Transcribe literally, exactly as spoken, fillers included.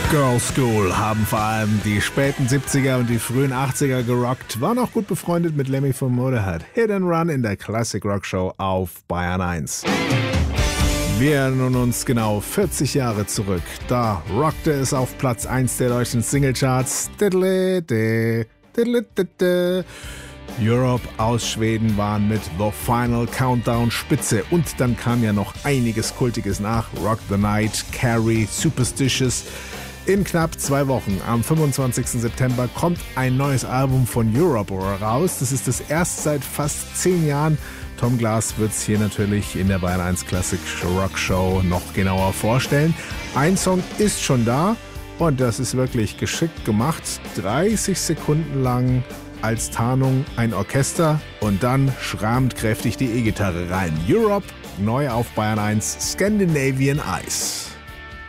Girls School haben vor allem die späten siebziger und die frühen achtziger gerockt, waren auch gut befreundet mit Lemmy von Motorhead. Hit and Run in der Classic Rock Show auf Bayern eins. Wir erinnern uns genau vierzig Jahre zurück. Da rockte es auf Platz eins der deutschen Singlecharts. Europe aus Schweden waren mit The Final Countdown Spitze. Und dann kam ja noch einiges Kultiges nach. Rock the Night, Carrie, Superstitious. In knapp zwei Wochen, am fünfundzwanzigsten September, kommt ein neues Album von Europe raus. Das ist das erste seit fast zehn Jahren. Tom Glas wird es hier natürlich in der Bayern eins Classic Rock Show noch genauer vorstellen. Ein Song ist schon da und das ist wirklich geschickt gemacht. dreißig Sekunden lang als Tarnung ein Orchester und dann schrammt kräftig die E-Gitarre rein. Europe, neu auf Bayern eins, Scandinavian Ice.